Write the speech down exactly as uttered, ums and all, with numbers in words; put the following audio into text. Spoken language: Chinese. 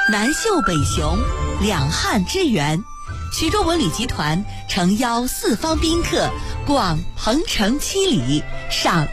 南秀北雄，两汉之源。徐州文旅集团诚邀四方宾客逛鹏城七里，赏